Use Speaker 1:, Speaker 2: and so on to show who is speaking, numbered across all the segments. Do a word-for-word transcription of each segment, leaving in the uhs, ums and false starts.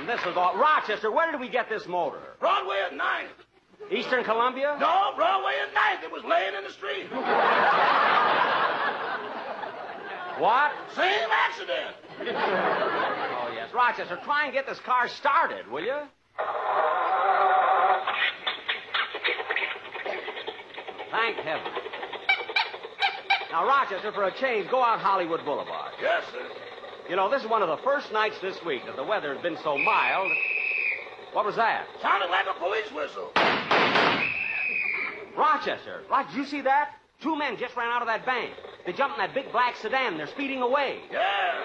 Speaker 1: this is all... Rochester, where did we get this motor?
Speaker 2: Broadway at ninth.
Speaker 1: Eastern Columbia?
Speaker 2: No, Broadway at ninth. It was laying in the street.
Speaker 1: What?
Speaker 2: Same accident.
Speaker 1: Oh, yes. Rochester, try and get this car started, will you? Thank heaven. Now, Rochester, for a change, go out Hollywood Boulevard.
Speaker 2: Yes, sir.
Speaker 1: You know, this is one of the first nights this week that the weather has been so mild. What was that?
Speaker 2: Sounded like a police whistle.
Speaker 1: Rochester, Roch, did you see that? Two men just ran out of that bank. They jumped in that big black sedan. They're speeding away.
Speaker 2: Yeah.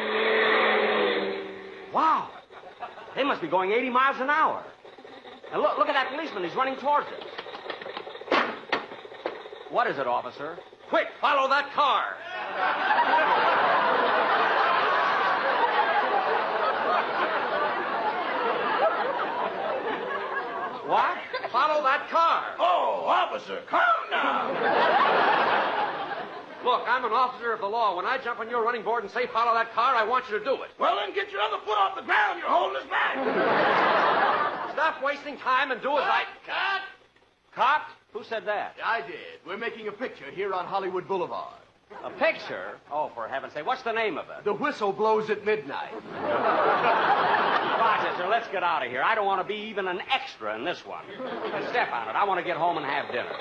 Speaker 1: Wow. They must be going eighty miles an hour. And look, look at that policeman. He's running towards us. What is it, officer? Quick, follow that car. What? Follow that car.
Speaker 2: Oh, officer, calm down.
Speaker 1: Look, I'm an officer of the law. When I jump on your running board and say follow that car, I want you to do it.
Speaker 2: Well, then get your other foot off the ground. You're holding us back.
Speaker 1: Stop wasting time and do as I...
Speaker 2: Cut.
Speaker 1: Cop? Who said that?
Speaker 3: I did. We're making a picture here on Hollywood Boulevard.
Speaker 1: A picture? Oh, for heaven's sake. What's the name of it?
Speaker 3: The whistle blows at midnight.
Speaker 1: Rochester, let's get out of here. I don't want to be even an extra in this one. And step on it. I want to get home and have dinner.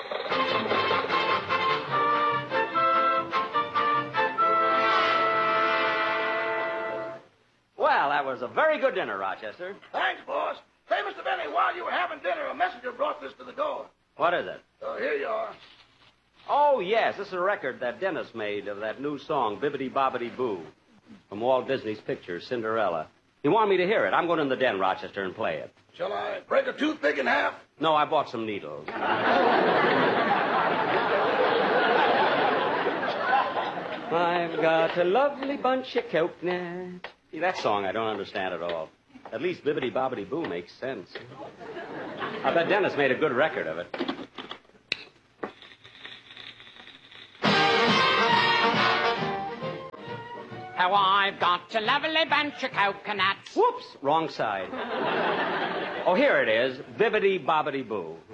Speaker 1: Well, that was a very good dinner, Rochester.
Speaker 2: Thanks, boss. Say, Mister Benny, while you were having dinner, a messenger brought this to the door.
Speaker 1: What is it?
Speaker 2: Oh, here you are.
Speaker 1: Oh, yes. This is a record that Dennis made of that new song, Bibbidi Bobbidi Boo, from Walt Disney's picture, Cinderella. He wanted me to hear it. I'm going in the den, Rochester, and play it.
Speaker 2: Shall I break a toothpick in half?
Speaker 1: No, I bought some needles. I've got a lovely bunch of coconuts. See, that song I don't understand at all. At least Bibbidi Bobbidi Boo makes sense. I bet Dennis made a good record of it.
Speaker 4: How I've got a lovely bunch of coconuts.
Speaker 1: Whoops, wrong side. Oh, here it is, Bibbidi Bobbidi Boo.